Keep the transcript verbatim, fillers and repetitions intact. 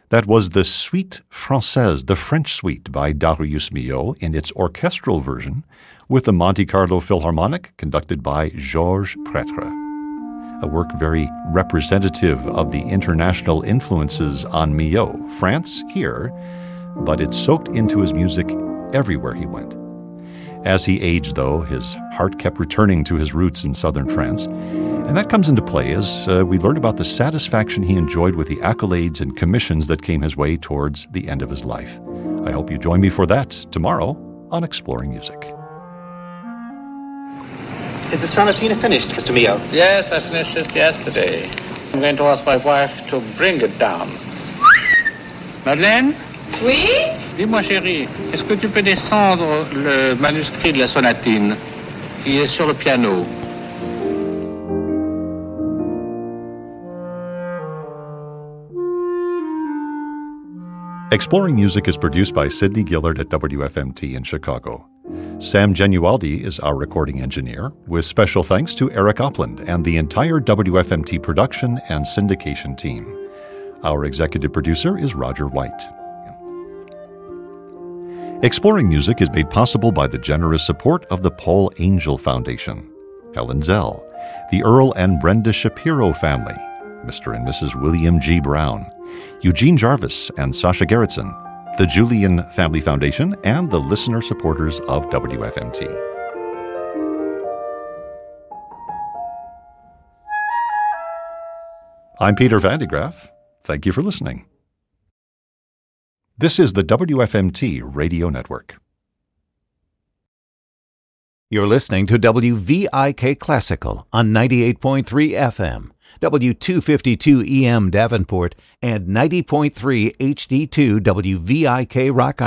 That was the Suite Française, the French Suite by Darius Milhaud in its orchestral version with the Monte Carlo Philharmonic conducted by Georges Prêtre. A work very representative of the international influences on Milhaud. France, here, but it soaked into his music everywhere he went. As he aged, though, his heart kept returning to his roots in southern France, and that comes into play as uh, we learn about the satisfaction he enjoyed with the accolades and commissions that came his way towards the end of his life. I hope you join me for that tomorrow on Exploring Music. Is the sonatina finished, Mister Milhaud? Yes, I finished it yesterday. I'm going to ask my wife to bring it down. Madeleine? Oui? Dis-moi, chérie, est-ce que tu peux descendre le manuscrit de la sonatine qui est sur le piano? Exploring Music is produced by Sidney Gillard at W F M T in Chicago. Sam Genualdi is our recording engineer, with special thanks to Eric Opland and the entire W F M T production and syndication team. Our executive producer is Roger White. Exploring Music is made possible by the generous support of the Paul Angel Foundation, Helen Zell, the Earl and Brenda Shapiro family, Mister and Missus William G. Brown, Eugene Jarvis and Sasha Gerritsen, the Julian Family Foundation, and the listener supporters of W F M T. I'm Peter Van de Graaff. Thank you for listening. This is the W F M T Radio Network. You're listening to W V I K Classical on ninety-eight point three F M, W two fifty-two E M Davenport, and ninety point three H D two W V I K Rock